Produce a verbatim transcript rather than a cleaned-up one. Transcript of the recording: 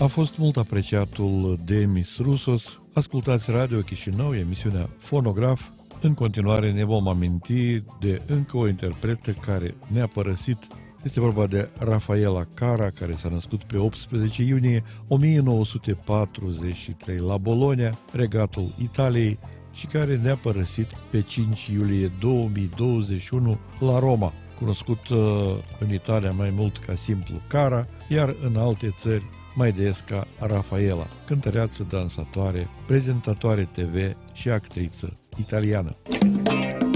A fost mult apreciatul Demis Roussos. Ascultați Radio Chișinău, emisiunea Fonograf. În continuare ne vom aminti de încă o interpretă care ne-a părăsit. Este vorba de Rafaela Cara, care s-a născut pe optsprezece iunie o mie nouă sute patruzeci și trei la Bologna, regatul Italiei, și care ne-a părăsit pe cinci iulie două mii douăzeci și unu la Roma, cunoscut uh, în Italia mai mult ca simplu Cara, iar în alte țări mai des ca Rafaela, cântăreață, dansatoare, prezentatoare T V și actriță italiană.